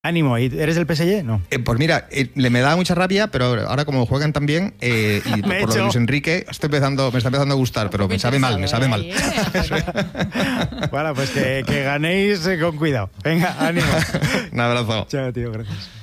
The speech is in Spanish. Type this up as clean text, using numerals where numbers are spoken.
Ánimo, ¿y eres del PSG? No. Pues mira, me da mucha rabia, pero ahora como juegan tan bien, y por lo de Luis Enrique, me está empezando a gustar, pero me sabe mal. Bueno, pues que ganéis con cuidado. Venga, ánimo. Un abrazo. Chao, tío, gracias.